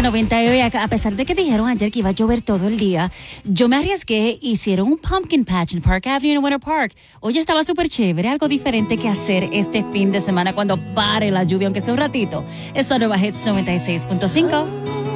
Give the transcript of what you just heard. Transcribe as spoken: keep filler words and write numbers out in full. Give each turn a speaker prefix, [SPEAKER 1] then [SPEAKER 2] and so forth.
[SPEAKER 1] Z noventa y hoy, a pesar de que dijeron ayer que iba a llover todo el día, yo me arriesgué, hicieron un pumpkin patch en Park Avenue en Winter Park. Oye, estaba súper chévere, algo diferente que hacer este fin de semana cuando pare la lluvia, aunque sea un ratito. Esta nueva Hits noventa y seis punto cinco.